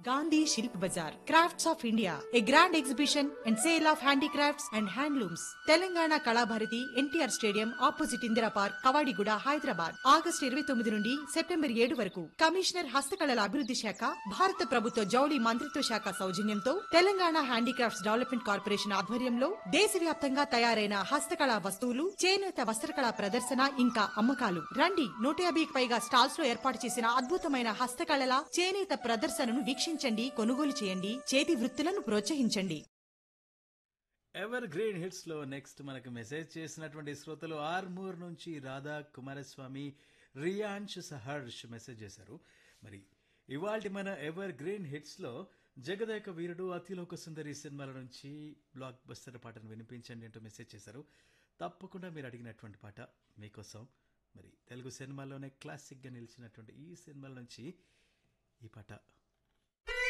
Gandhi Shilp Bazaar, Crafts of India, a grand exhibition and sale of handicrafts and handlooms. Telangana Kalabharathi NTR stadium opposite Indira park Kavadiguda Hyderabad August 29 నుండి September 7 వరకు. Commissioner హస్తకళల అభివృద్ధి శాఖ భారత ప్రభుత్వ జౌళి మంత్రిత్వ శాఖ సౌజన్యంతో తెలంగాణ హ్యాండీక్రాఫ్ట్స్ డెవలప్మెంట్ కార్పొరేషన్ ఆధ్వర్యంలో దేశవ్యాప్తంగా తయారైన హస్తకళా వస్తువులు, చేనేత వస్త్రకళా ప్రదర్శన ఇంకా అమ్మకాలు. రండి, 150కి పైగా స్టాల్స్ లో ఏర్పాటు చేసిన అద్భుతమైన హస్తకళల, చేనేత ప్రదర్శనను వీక్షించండి, కొనుగోలు చేయండి, చేతి వృత్తులను ప్రోత్సహించండి. ఎవర్ గ్రీన్ హిట్స్ లో నెక్స్ట్ మనకు మెసేజ్ చేసినటువంటి శ్రోతలు ఆర్మూర్ నుంచి రాధా కుమారస్వామి, రియాన్ష్ సహర్ష్ మెసేజ్ చేశారు. మరి ఇవాల్టి మన ఎవర్ గ్రీన్ హిట్స్ లో జగదేక వీరుడు, అతిలోక సుందరి సినిమాల నుంచి బ్లాక్ బస్టర్ పాటను వినిపించండి అంటూ మెసేజ్ చేశారు. తప్పకుండా మీరు అడిగినటువంటి పాట మీకోసం. మరి తెలుగు సినిమాలోనే క్లాసిక్ గా నిలిచినటువంటి ఈ సినిమాల నుంచి ఈ పాట